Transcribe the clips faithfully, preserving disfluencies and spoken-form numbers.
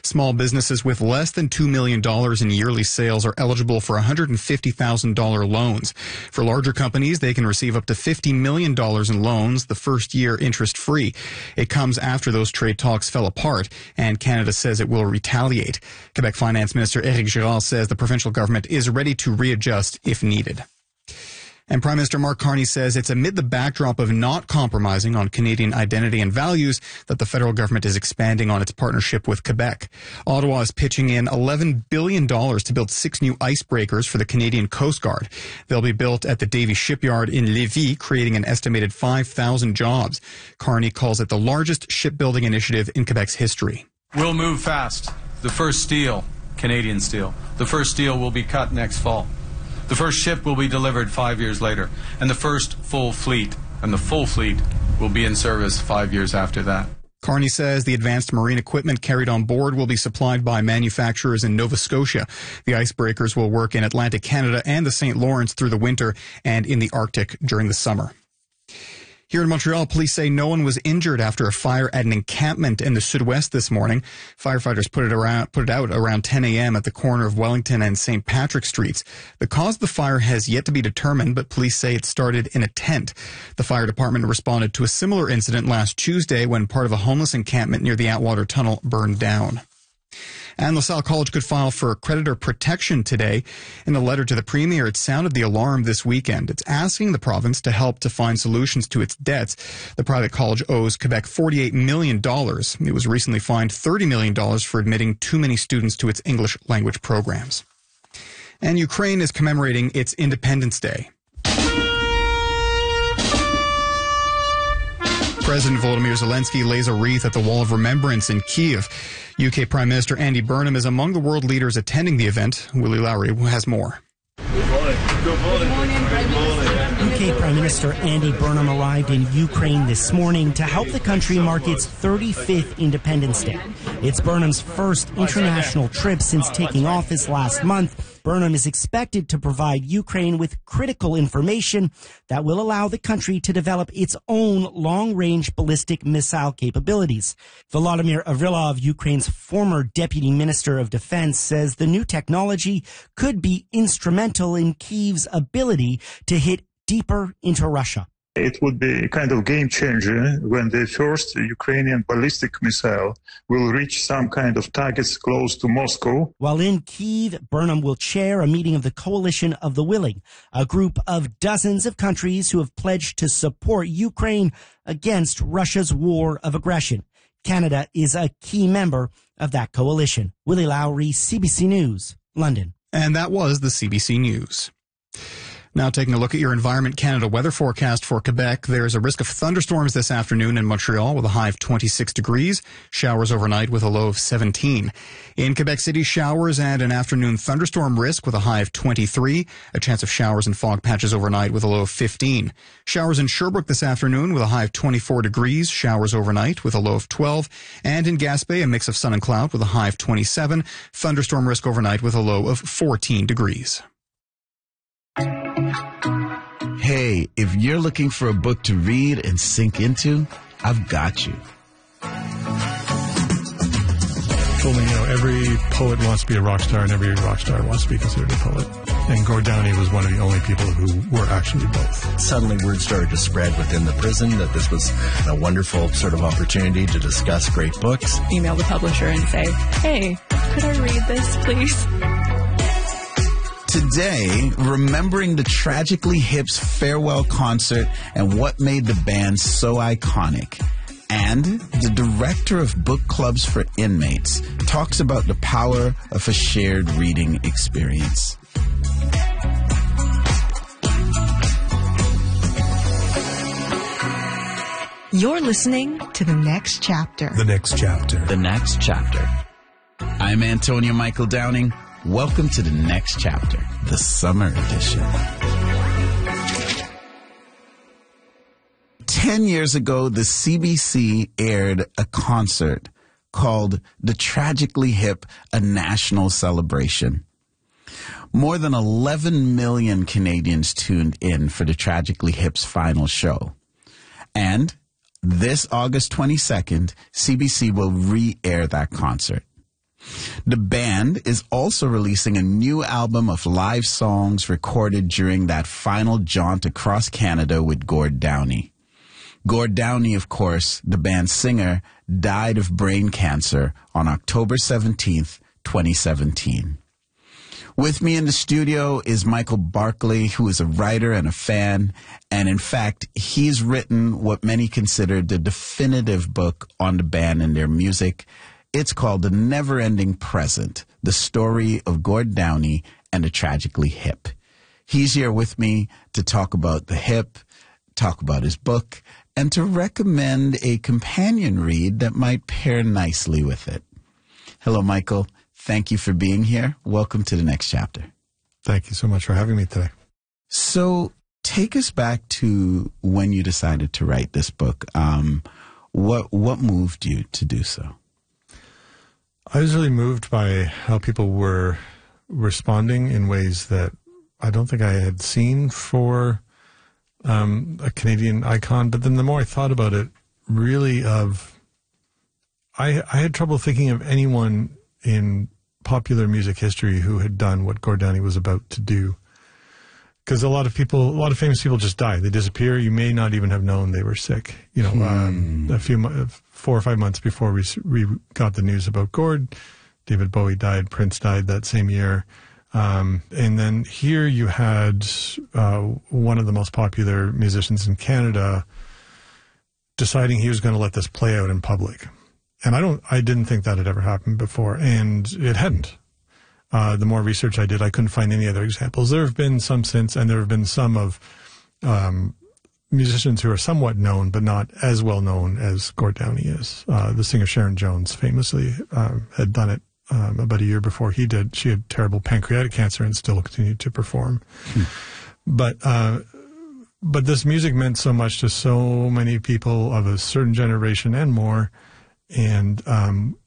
Small businesses with less than two million dollars in yearly sales are eligible for one hundred fifty thousand dollars loans. For larger companies, they can receive up to fifty million dollars in loans, the first year interest-free. It comes after those trade talks fell apart, and Canada says it will retaliate. Quebec Finance Minister Éric Girard says the provincial government is ready to readjust if needed. And Prime Minister Mark Carney says it's amid the backdrop of not compromising on Canadian identity and values that the federal government is expanding on its partnership with Quebec. Ottawa is pitching in eleven billion dollars to build six new icebreakers for the Canadian Coast Guard. They'll be built at the Davie Shipyard in Lévis, creating an estimated five thousand jobs. Carney calls it the largest shipbuilding initiative in Quebec's history. We'll move fast. The first steel, Canadian steel, the first steel will be cut next fall. The first ship will be delivered five years later, and the first full fleet, and the full fleet will be in service five years after that. Carney says the advanced marine equipment carried on board will be supplied by manufacturers in Nova Scotia. The icebreakers will work in Atlantic Canada and the Saint Lawrence through the winter and in the Arctic during the summer. Here in Montreal, police say no one was injured after a fire at an encampment in the Sud-West this morning. Firefighters put it around, put it out around ten a.m. at the corner of Wellington and Saint Patrick Streets. The cause of the fire has yet to be determined, but police say it started in a tent. The fire department responded to a similar incident last Tuesday when part of a homeless encampment near the Atwater Tunnel burned down. And LaSalle College could file for creditor protection today. In a letter to the Premier, it sounded the alarm this weekend. It's asking the province to help to find solutions to its debts. The private college owes Quebec forty-eight million dollars. It was recently fined thirty million dollars for admitting too many students to its English language programs. And Ukraine is commemorating its Independence Day. President Volodymyr Zelensky lays a wreath at the Wall of Remembrance in Kyiv. U K Prime Minister Andy Burnham is among the world leaders attending the event. Willie Lowry has more. Good morning. Good morning. Good morning. Good morning. U K Prime Minister Andy Burnham arrived in Ukraine this morning to help the country mark its thirty-fifth Independence Day. It's Burnham's first international trip since taking office last month. Burnham is expected to provide Ukraine with critical information that will allow the country to develop its own long-range ballistic missile capabilities. Volodymyr Avrylov, Ukraine's former Deputy Minister of Defense, says the new technology could be instrumental in Kyiv's ability to hit deeper into Russia. It would be a kind of game changer when the first Ukrainian ballistic missile will reach some kind of targets close to Moscow. While in Kyiv, Burnham will chair a meeting of the Coalition of the Willing, a group of dozens of countries who have pledged to support Ukraine against Russia's war of aggression. Canada is a key member of that coalition. Willie Lowry, C B C News, London. And that was the C B C News. Now taking a look at your Environment Canada weather forecast for Quebec. There's a risk of thunderstorms this afternoon in Montreal with a high of twenty-six degrees. Showers overnight with a low of seventeen. In Quebec City, showers and an afternoon thunderstorm risk with a high of twenty-three. A chance of showers and fog patches overnight with a low of fifteen. Showers in Sherbrooke this afternoon with a high of twenty-four degrees. Showers overnight with a low of twelve. And in Gaspé, a mix of sun and cloud with a high of twenty-seven. Thunderstorm risk overnight with a low of fourteen degrees. Hey, if you're looking for a book to read and sink into, I've got you. Told me, you know, every poet wants to be a rock star and every rock star wants to be considered a poet. And Gord Downie was one of the only people who were actually both. Suddenly word started to spread within the prison that this was a wonderful sort of opportunity to discuss great books. Email the publisher and say, hey, could I read this, please? Today, remembering the Tragically Hip's farewell concert and what made the band so iconic. And the director of book clubs for inmates talks about the power of a shared reading experience. You're listening to The Next Chapter. The Next Chapter. The Next Chapter. I'm Antonio Michael Downing. Welcome to The Next Chapter, the summer edition. Ten years ago, the C B C aired a concert called The Tragically Hip, a National Celebration. More than eleven million Canadians tuned in for the Tragically Hip's final show. And this August twenty-second, C B C will re-air that concert. The band is also releasing a new album of live songs recorded during that final jaunt across Canada with Gord Downie. Gord Downie, of course, the band's singer, died of brain cancer on October seventeenth, twenty seventeen. With me in the studio is Michael Barclay, who is a writer and a fan, and in fact, he's written what many consider the definitive book on the band and their music. It's called The Never-Ending Present, the story of Gord Downie and the Tragically Hip. He's here with me to talk about the hip, talk about his book, and to recommend a companion read that might pair nicely with it. Hello, Michael. Thank you for being here. Welcome to the next chapter. Thank you so much for having me today. So take us back to when you decided to write this book. Um, what what moved you to do so? I was really moved by how people were responding in ways that I don't think I had seen for um, a Canadian icon. But then the more I thought about it, really of, I, I had trouble thinking of anyone in popular music history who had done what Gord Downie was about to do. Because a lot of people, a lot of famous people just die. They disappear. You may not even have known they were sick. You know, hmm. um, a few, four or five months before we, we got the news about Gord, David Bowie died, Prince died that same year. Um, and then here you had uh, one of the most popular musicians in Canada deciding he was going to let this play out in public. And I don't, I didn't think that had ever happened before, and it hadn't. Uh, the more research I did, I couldn't find any other examples. There have been some since, and there have been some of um, musicians who are somewhat known, but not as well known as Gord Downie is. Uh, the singer Sharon Jones famously uh, had done it um, about a year before he did. She had terrible pancreatic cancer and still continued to perform. Hmm. But uh, but this music meant so much to so many people of a certain generation and more, and um,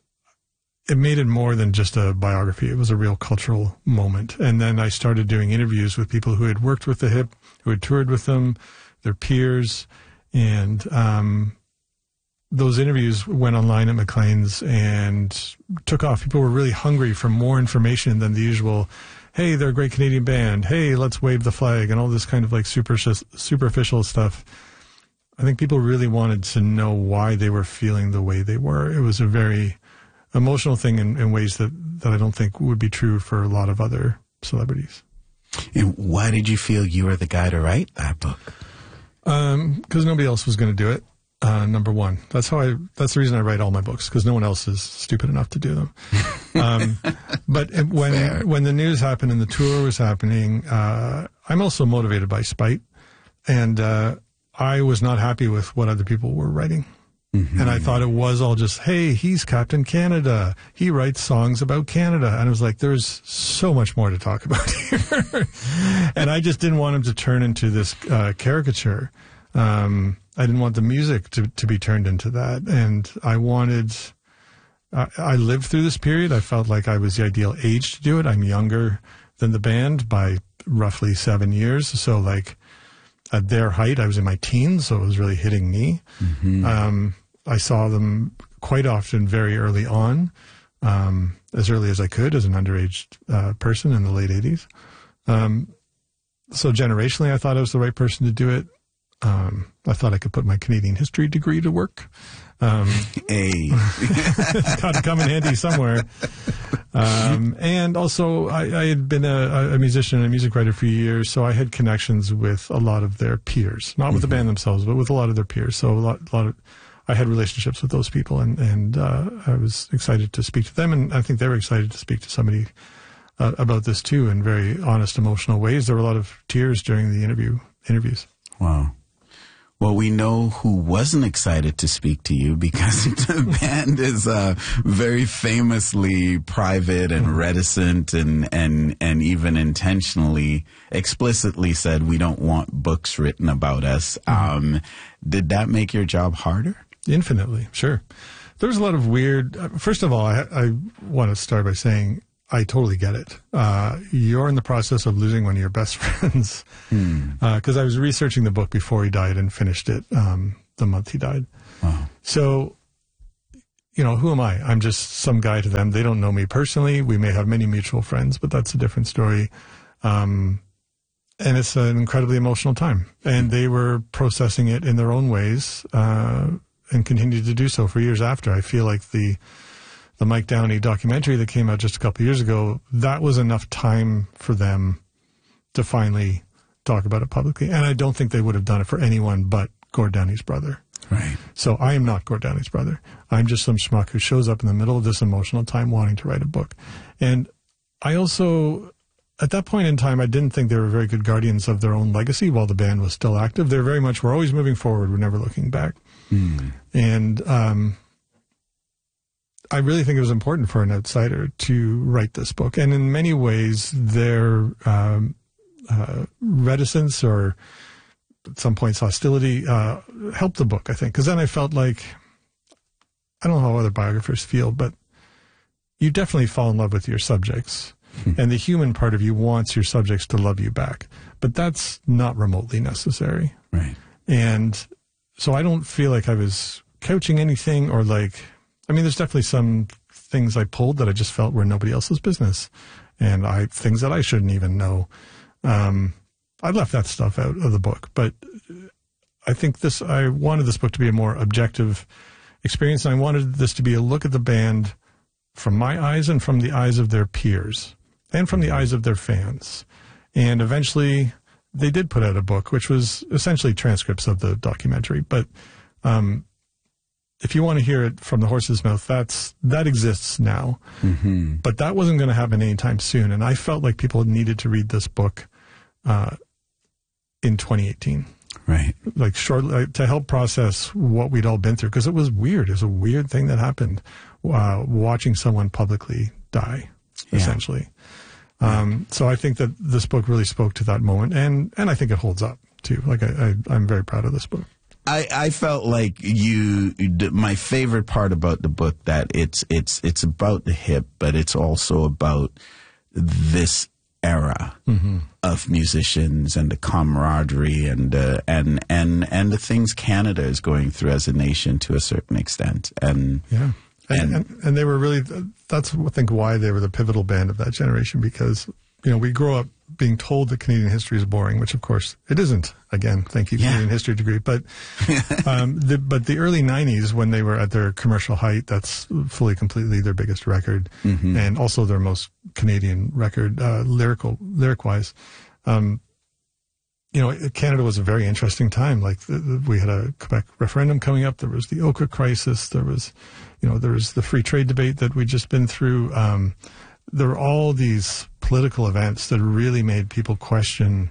it made it more than just a biography. It was a real cultural moment. And then I started doing interviews with people who had worked with the hip, who had toured with them, their peers. And um, those interviews went online at Maclean's and took off. People were really hungry for more information than the usual, hey, they're a great Canadian band. Hey, let's wave the flag, and all this kind of like super, superficial stuff. I think people really wanted to know why they were feeling the way they were. It was a very emotional thing in, in ways that, that I don't think would be true for a lot of other celebrities. And why did you feel you were the guy to write that book? Um, because nobody else was going to do it. Uh, number one, that's how I. That's the reason I write all my books, because no one else is stupid enough to do them. Um, but it, when Fair. when the news happened and the tour was happening, uh, I'm also motivated by spite, and uh, I was not happy with what other people were writing. Mm-hmm. And I thought it was all just, hey, he's Captain Canada. He writes songs about Canada. And I was like, there's so much more to talk about here. And I just didn't want him to turn into this uh, caricature. Um, I didn't want the music to, to be turned into that. And I wanted, I, I lived through this period. I felt like I was the ideal age to do it. I'm younger than the band by roughly seven years. So like, at their height, I was in my teens, so it was really hitting me. Mm-hmm. Um, I saw them quite often very early on, um, as early as I could as an underage uh, person in the late eighties. Um, so generationally, I thought I was the right person to do it. Um, I thought I could put my Canadian history degree to work. Um, hey. It's got to come in handy somewhere. Um, and also, I, I had been a, a musician and a music writer for years, so I had connections with a lot of their peers. Not with mm-hmm. the band themselves, but with a lot of their peers. So a lot, a lot of, I had relationships with those people, and, and uh, I was excited to speak to them, and I think they were excited to speak to somebody uh, about this too in very honest, emotional ways. There were a lot of tears during the interview interviews. Wow. Well, we know who wasn't excited to speak to you, because the band is uh, very famously private and reticent, and, and, and even intentionally, explicitly said, we don't want books written about us. Mm-hmm. Um, did that make your job harder? Infinitely, sure. There was a lot of weird, uh, first of all, I, I want to start by saying, I totally get it. Uh, you're in the process of losing one of your best friends. Because uh, I was researching the book before he died and finished it um, the month he died. Wow. So, you know, who am I? I'm just some guy to them. They don't know me personally. We may have many mutual friends, but that's a different story. Um, and it's an incredibly emotional time. And they were processing it in their own ways, uh, and continued to do so for years after. I feel like the the Mike Downey documentary that came out just a couple of years ago, that was enough time for them to finally talk about it publicly. And I don't think they would have done it for anyone but Gord Downey's brother. Right. So I am not Gord Downey's brother. I'm just some schmuck who shows up in the middle of this emotional time wanting to write a book. And I also, at that point in time, I didn't think they were very good guardians of their own legacy while the band was still active. They're very much, we're always moving forward. We're never looking back. Mm. And um, I really think it was important for an outsider to write this book. And in many ways, their um, uh, reticence or at some points hostility uh, helped the book, I think. Because then I felt like, I don't know how other biographers feel, but you definitely fall in love with your subjects. And the human part of you wants your subjects to love you back. But that's not remotely necessary. Right. And so I don't feel like I was couching anything or like, I mean, there's definitely some things I pulled that I just felt were nobody else's business. And I things that I shouldn't even know. Um, I left that stuff out of the book. But I think this, I wanted this book to be a more objective experience. And I wanted this to be a look at the band from my eyes and from the eyes of their peers and from the eyes of their fans. And eventually they did put out a book, which was essentially transcripts of the documentary. But um, if you want to hear it from the horse's mouth, that's that exists now. Mm-hmm. But that wasn't going to happen anytime soon. And I felt like people needed to read this book uh, in twenty eighteen. Right. Like shortly like, to help process what we'd all been through, because it was weird. It was a weird thing that happened, uh, watching someone publicly die, yeah. essentially. Um, so I think that this book really spoke to that moment, and, and I think it holds up too. Like I, I, I'm very proud of this book. I, I felt like you, my favorite part about the book, that it's, it's, it's about the hip, but it's also about this era mm-hmm. of musicians and the camaraderie and, uh, and, and, and the things Canada is going through as a nation to a certain extent. And, yeah. And, and, and they were really, that's I think why they were the pivotal band of that generation, because, you know, we grow up being told that Canadian history is boring, which of course it isn't. Again, thank you, yeah. Canadian history degree. But, um, the, but the early nineties, when they were at their commercial height, that's fully, completely their biggest record, mm-hmm. and also their most Canadian record, uh, lyrical, lyric wise. Um, you know, Canada was a very interesting time. Like the, the, we had a Quebec referendum coming up. There was the Oka crisis. There was, you know, there was the free trade debate that we'd just been through. Um, there were all these political events that really made people question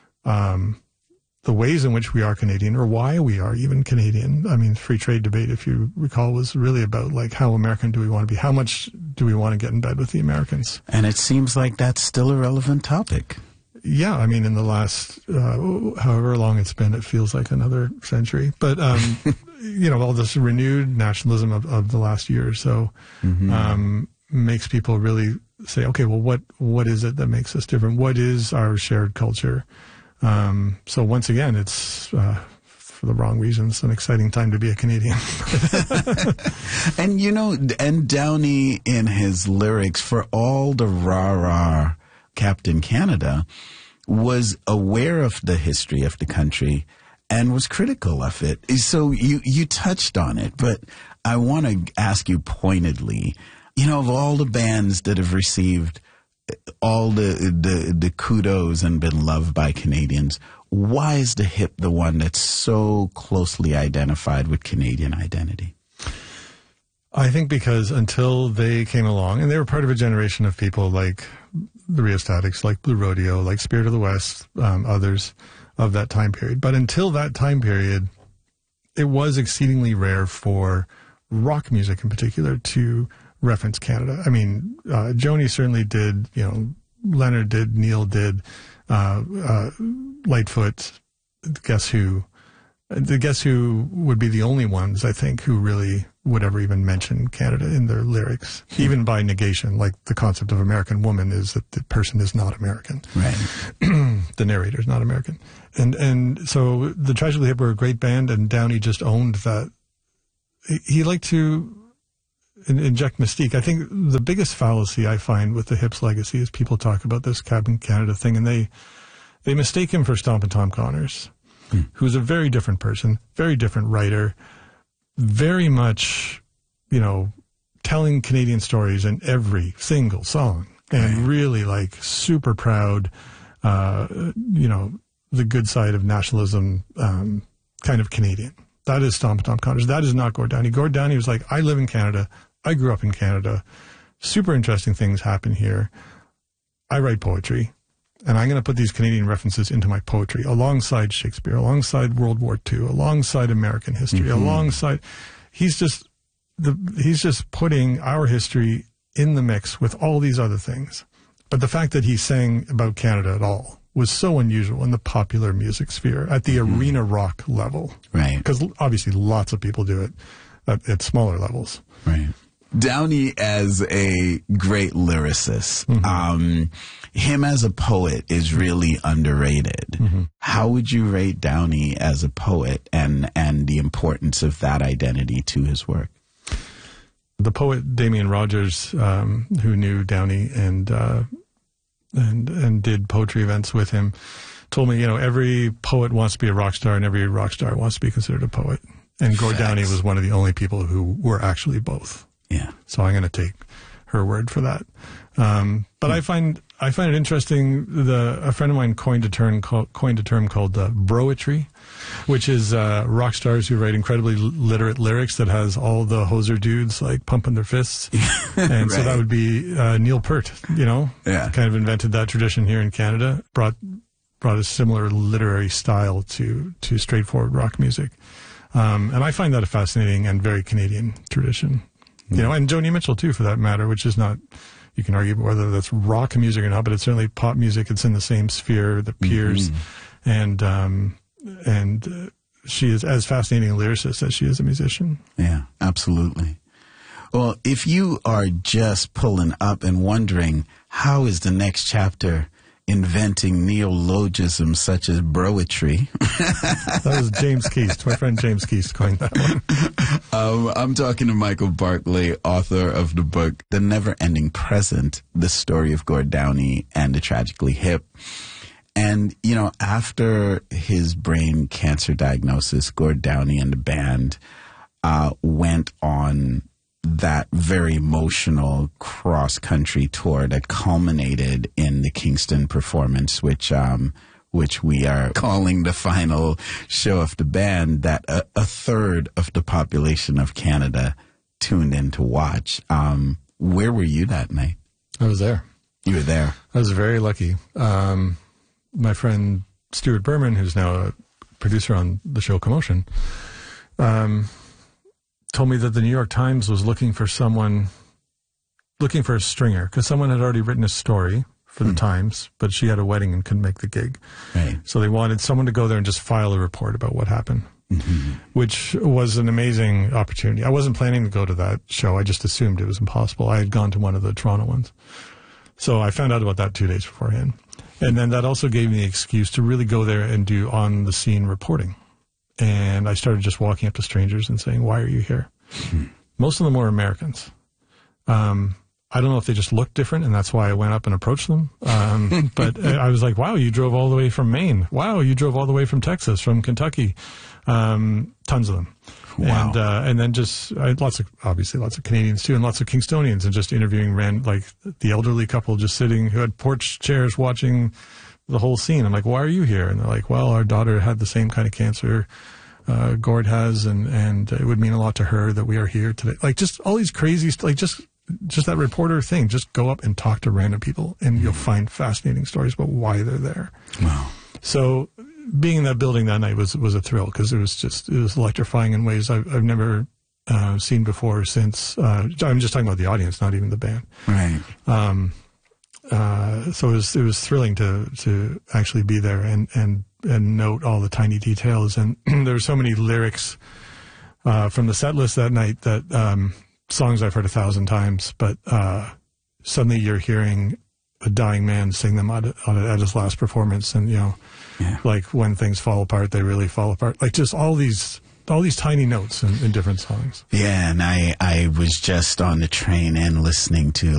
um, the ways in which we are Canadian, or why we are even Canadian. I mean, free trade debate, if you recall, was really about like how American do we want to be? How much do we want to get in bed with the Americans? And it seems like that's still a relevant topic. Yeah, I mean, in the last, uh, however long it's been, it feels like another century. But, um, you know, all this renewed nationalism of, of the last year or so mm-hmm. um, makes people really say, okay, well, what what is it that makes us different? What is our shared culture? Um, so once again, it's, uh, for the wrong reasons, an exciting time to be a Canadian. And, you know, and Downey in his lyrics, for all the rah-rah Captain Canada, was aware of the history of the country and was critical of it. So you, you touched on it, but I want to ask you pointedly, you know, of all the bands that have received all the, the, the kudos and been loved by Canadians, why is the hip the one that's so closely identified with Canadian identity? I think because until they came along, and they were part of a generation of people like the Rheostatics, like Blue Rodeo, like Spirit of the West, um, others of that time period. But until that time period, it was exceedingly rare for rock music in particular to reference Canada. I mean, uh, Joni certainly did, you know, Leonard did, Neil did, uh, uh, Lightfoot, Guess Who. The Guess Who would be the only ones, I think, who really would ever even mention Canada in their lyrics, hmm. even by negation. Like the concept of American woman is that the person is not American. Right. The narrator is not American. And and so the Tragically Hip were a great band, and Downey just owned that. He liked to in, inject mystique. I think the biggest fallacy I find with the Hips legacy is people talk about this Cabin Canada thing, and they they mistake him for Stompin' Tom Connors, hmm. who's a very different person, very different writer, very much, you know, telling Canadian stories in every single song, and right. really like super proud, uh, you know, the good side of nationalism, um, kind of Canadian. That is Stompin' Tom Connors. That is not Gord Downie. Gord Downie was like, I live in Canada. I grew up in Canada. Super interesting things happen here. I write poetry, and I'm going to put these Canadian references into my poetry alongside Shakespeare, alongside World War Two, alongside American history, mm-hmm. alongside. He's just the he's just putting our history in the mix with all these other things. But the fact that he sang about Canada at all was so unusual in the popular music sphere at the mm-hmm. arena rock level. Right. Because obviously lots of people do it at, at smaller levels. Right. Downie as a great lyricist, mm-hmm. um, him as a poet is really underrated. Mm-hmm. How would you rate Downie as a poet and, and the importance of that identity to his work? The poet Damien Rogers, um, who knew Downie and, uh, and, and did poetry events with him, told me, you know, every poet wants to be a rock star and every rock star wants to be considered a poet. And Gord Downie was one of the only people who were actually both. Yeah. So I'm going to take her word for that. Um, but mm. I find I find it interesting. The a friend of mine coined a term called, coined a term called uh, broetry, which is uh, rock stars who write incredibly literate lyrics that has all the hoser dudes like pumping their fists. And right. so that would be uh, Neil Peart. You know, yeah. kind of invented that tradition here in Canada. Brought brought a similar literary style to to straightforward rock music. Um, and I find that a fascinating and very Canadian tradition. You know, and Joni Mitchell, too, for that matter, which is not, you can argue whether that's rock music or not, but it's certainly pop music. It's in the same sphere, the peers. Mm-hmm. And um, and uh, she is as fascinating a lyricist as she is a musician. Yeah, absolutely. Well, if you are just pulling up and wondering, how is the next chapter inventing neologisms such as broetry? That was James Keast. My friend James Keast coined that one. Um, I'm talking to Michael Barclay, author of the book The Never-Ending Present, The Story of Gord Downie and the Tragically Hip. And, you know, after his brain cancer diagnosis, Gord Downie and the band uh, went on that very emotional cross-country tour that culminated in the Kingston performance, which um, which we are calling the final show of the band, that a, a third of the population of Canada tuned in to watch. Um, where were you that night? I was there. You were there. I was very lucky. Um, my friend Stuart Berman, who's now a producer on the show Commotion, um, told me that the New York Times was looking for someone, looking for a stringer, because someone had already written a story for the hmm. Times, but she had a wedding and couldn't make the gig. Right. So they wanted someone to go there and just file a report about what happened, mm-hmm. which was an amazing opportunity. I wasn't planning to go to that show. I just assumed it was impossible. I had gone to one of the Toronto ones. So I found out about that two days beforehand. And then that also gave me the excuse to really go there and do on-the-scene reporting. And I started just walking up to strangers and saying, why are you here? Hmm. Most of them were Americans. Um, I don't know if they just looked different, and that's why I went up and approached them. Um, but I was like, wow, you drove all the way from Maine. Wow, you drove all the way from Texas, from Kentucky. Um, tons of them. Wow. And, uh, and then just I had lots of, obviously lots of Canadians too, and lots of Kingstonians, and just interviewing ran like the elderly couple just sitting who had porch chairs watching the whole scene. I'm like, why are you here? And they're like, well, our daughter had the same kind of cancer uh, Gord has, and, and it would mean a lot to her that we are here today. Like just all these crazy, like just, just that reporter thing, just go up and talk to random people and you'll find fascinating stories about why they're there. Wow. So being in that building that night was, was a thrill, because it was just, it was electrifying in ways I've, I've never uh, seen before since, uh, I'm just talking about the audience, not even the band. Right. Um, Uh, so it was, it was thrilling to, to actually be there and, and, and note all the tiny details. And there were so many lyrics, uh, from the set list that night that, um, songs I've heard a thousand times, but, uh, suddenly you're hearing a dying man sing them at, at his last performance. And, you know, yeah. like when things fall apart, they really fall apart. Like just all these, all these tiny notes in, in different songs. Yeah, and I, I was just on the train and listening to